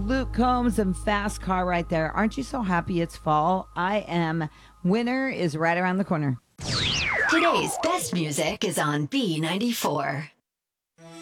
Luke Combs and Fast Car right there. Aren't you so happy it's fall? I am. Winter is right around the corner. Today's best music is on B94.